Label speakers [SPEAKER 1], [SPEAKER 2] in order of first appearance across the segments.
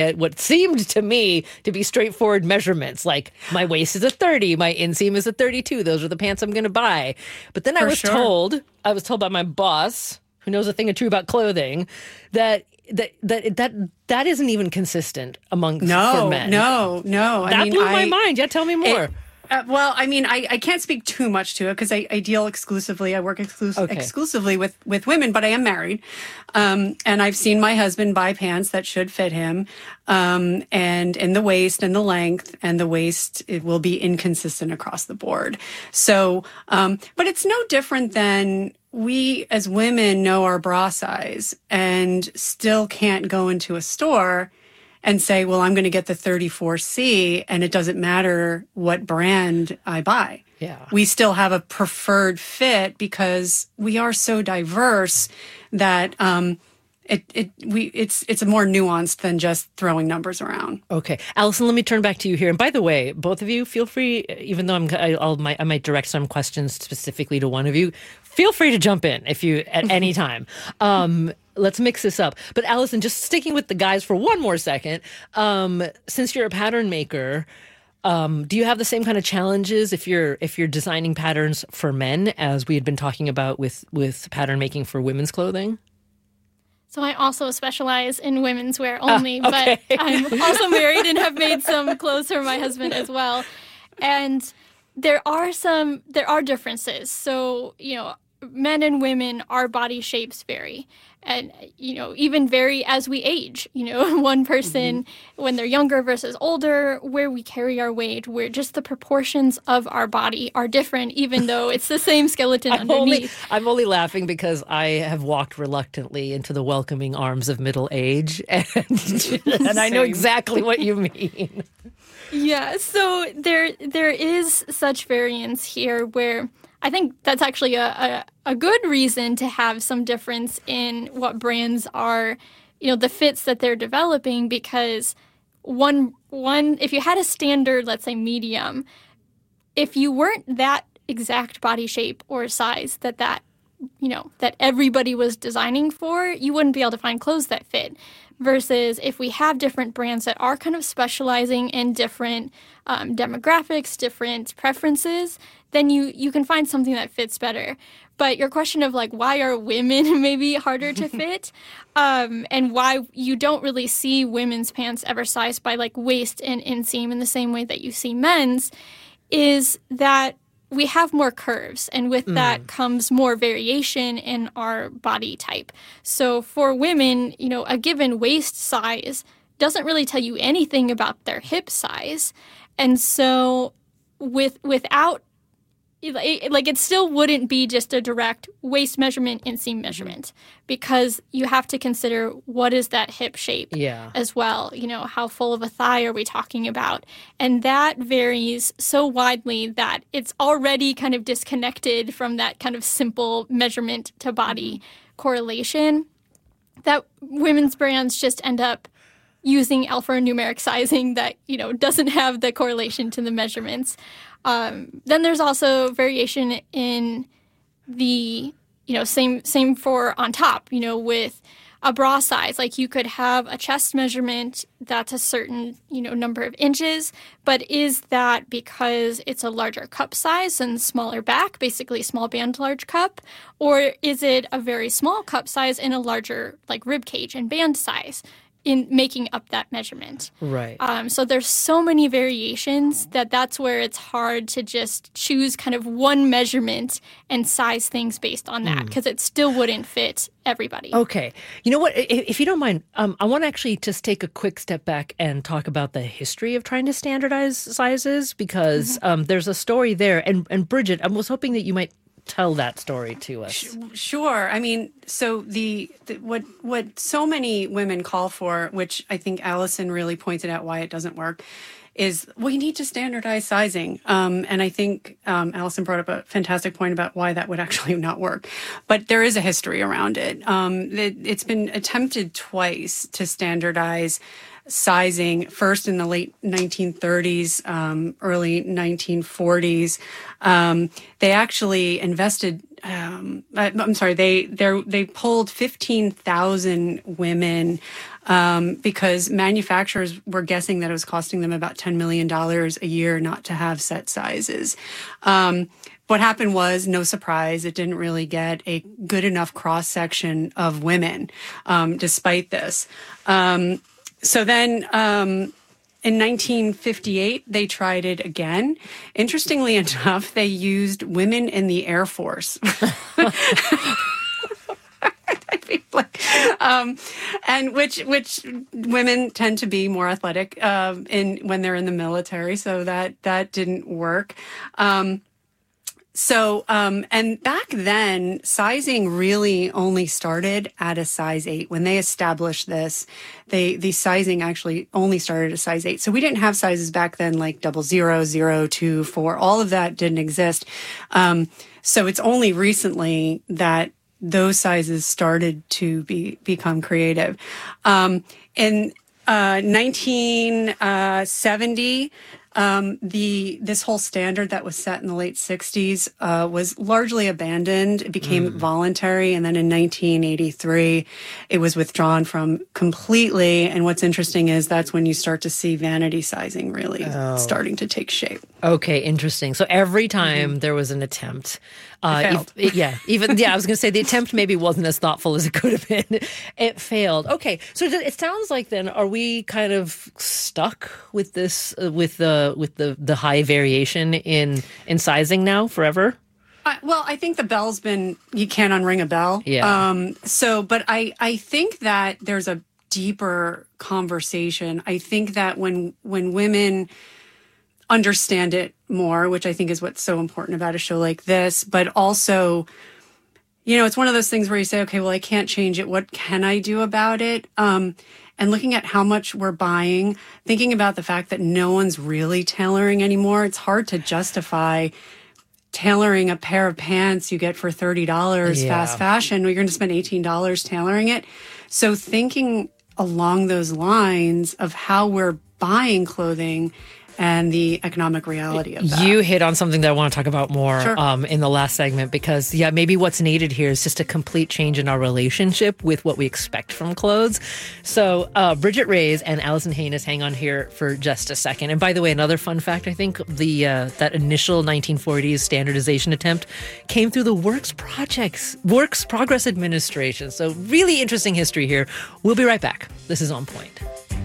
[SPEAKER 1] at what seemed to me to be straightforward measurements, like my waist is a 30, my inseam is a 32. Those are the pants I'm going to buy. But then I was told by my boss, who knows a thing or two about clothing, that isn't even consistent for men.
[SPEAKER 2] No.
[SPEAKER 1] That blew my mind. Yeah, tell me more.
[SPEAKER 2] I can't speak too much to it because I deal exclusively, I work exclusively with women, but I am married. And I've seen my husband buy pants that should fit him, and in the waist and the length, and the waist, it will be inconsistent across the board. So, but it's no different than we as women know our bra size and still can't go into a store and say, well, I'm going to get the 34C, and it doesn't matter what brand I buy.
[SPEAKER 1] Yeah.
[SPEAKER 2] We still have a preferred fit because we are so diverse that it's more nuanced than just throwing numbers around.
[SPEAKER 1] Okay. Allison, let me turn back to you here. And by the way, both of you, feel free, even though I might direct some questions specifically to one of you, feel free to jump in if you at any time. Let's mix this up. But Allison, just sticking with the guys for one more second, since you're a pattern maker, do you have the same kind of challenges if you're designing patterns for men as we had been talking about with pattern making for women's clothing?
[SPEAKER 3] So I also specialize in women's wear only, okay. But I'm also married and have made some clothes for my husband as well. And there are differences. So, men and women, our body shapes vary. And, even vary as we age. One person, when they're younger versus older, where we carry our weight, where just the proportions of our body are different, even though it's the same skeleton underneath.
[SPEAKER 1] I'm only laughing because I have walked reluctantly into the welcoming arms of middle age, and I know exactly what you mean.
[SPEAKER 3] Yeah, so there is such variance here where I think that's actually a good reason to have some difference in what brands are, the fits that they're developing, because one if you had a standard, let's say medium, if you weren't that exact body shape or size that everybody was designing for, you wouldn't be able to find clothes that fit. Versus if we have different brands that are kind of specializing in different demographics, different preferences, then you can find something that fits better. But your question of why are women maybe harder to fit, and why you don't really see women's pants ever sized by waist and inseam in the same way that you see men's, is that we have more curves, and with that comes more variation in our body type. So for women, a given waist size doesn't really tell you anything about their hip size. And so without, it still wouldn't be just a direct waist measurement, inseam measurement, because you have to consider what is that hip shape as well. How full of a thigh are we talking about? And that varies so widely that it's already kind of disconnected from that kind of simple measurement to body correlation, that women's brands just end up using alphanumeric sizing that, doesn't have the correlation to the measurements. Then there's also variation in the, same for on top, with a bra size. You could have a chest measurement that's a certain, number of inches, but is that because it's a larger cup size and smaller back, basically small band, large cup? Or is it a very small cup size and a larger, rib cage and band size in making up that measurement?
[SPEAKER 1] Right.
[SPEAKER 3] So there's so many variations that's where it's hard to just choose kind of one measurement and size things based on that, because it still wouldn't fit everybody.
[SPEAKER 1] Okay. You know what? If you don't mind, I want to actually just take a quick step back and talk about the history of trying to standardize sizes, because there's a story there. And Bridget, I was hoping that you might tell that story to us.
[SPEAKER 2] Sure. I mean, so what so many women call for, which I think Allison really pointed out why it doesn't work, is we need to standardize sizing. And I think Allison brought up a fantastic point about why that would actually not work. But there is a history around it. It's been attempted twice to standardize sizing, first in the late 1930s, early 1940s. They actually invested, they polled 15,000 women because manufacturers were guessing that it was costing them about $10 million a year not to have set sizes. What happened was, no surprise, it didn't really get a good enough cross-section of women, despite this. So then in 1958, they tried it again. Interestingly enough, they used women in the Air Force. And which women tend to be more athletic when they're in the military, so that didn't work. And back then, sizing really only started at a size 8. When they established this, the sizing actually only started at size 8. So we didn't have sizes back then like 00, 0, 2, 4. All of that didn't exist. So it's only recently that those sizes started to become creative. In 1970, this whole standard that was set in the late 60s was largely abandoned. It became voluntary, and then in 1983, it was withdrawn from completely. And what's interesting is that's when you start to see vanity sizing really starting to take shape.
[SPEAKER 1] Okay, interesting. So every time there was an attempt, I was going to say the attempt maybe wasn't as thoughtful as it could have been. It failed. Okay, so it sounds like then, are we kind of stuck with this, with the high variation in sizing now forever?
[SPEAKER 2] Well, I think the bell's been, you can't unring a bell.
[SPEAKER 1] Yeah.
[SPEAKER 2] But I think that there's a deeper conversation. I think that when women understand it more, which I think is what's so important about a show like this, but also, it's one of those things where you say, okay, well, I can't change it. What can I do about it? And looking at how much we're buying, thinking about the fact that no one's really tailoring anymore, it's hard to justify tailoring a pair of pants you get for $30 fast fashion. You're going to spend $18 tailoring it. So thinking along those lines of how we're buying clothing and the economic reality of that.
[SPEAKER 1] You hit on something that I want to talk about more
[SPEAKER 2] Sure.
[SPEAKER 1] In the last segment, because maybe what's needed here is just a complete change in our relationship with what we expect from clothes. So Bridget Reyes and Allison Haynes, hang on here for just a second. And by the way, another fun fact, I think that initial 1940s standardization attempt came through the Works Progress Administration. So really interesting history here. We'll be right back. This is On Point.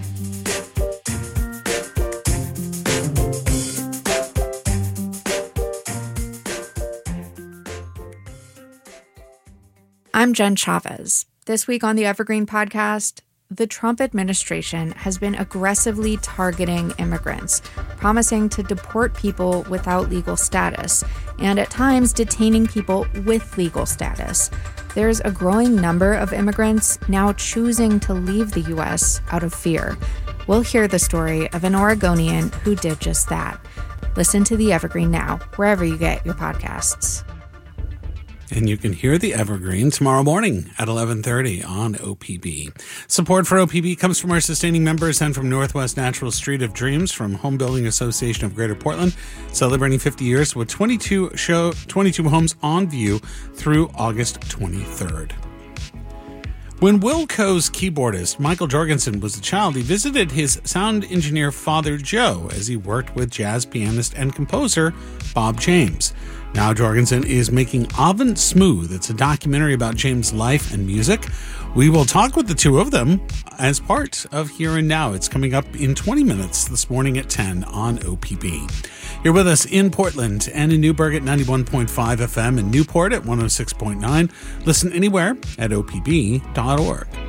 [SPEAKER 4] I'm Jen Chavez. This week on the Evergreen Podcast, the Trump administration has been aggressively targeting immigrants, promising to deport people without legal status, and at times detaining people with legal status. There's a growing number of immigrants now choosing to leave the U.S. out of fear. We'll hear the story of an Oregonian who did just that. Listen to the Evergreen now, wherever you get your podcasts.
[SPEAKER 5] And you can hear the Evergreen tomorrow morning at 11:30 on OPB. Support for OPB comes from our sustaining members and from Northwest Natural Street of Dreams, from Home Building Association of Greater Portland, celebrating 50 years with 22 homes on view through August 23rd. When Wilco's keyboardist Michael Jorgensen was a child, he visited his sound engineer father Joe as he worked with jazz pianist and composer Bob James. Now Jorgensen is making Avant Smooth. It's a documentary about James' life and music. We will talk with the two of them as part of Here and Now. It's coming up in 20 minutes this morning at 10 on OPB. You're with us in Portland and in Newburgh at 91.5 FM and Newport at 106.9. Listen anywhere at opb.org.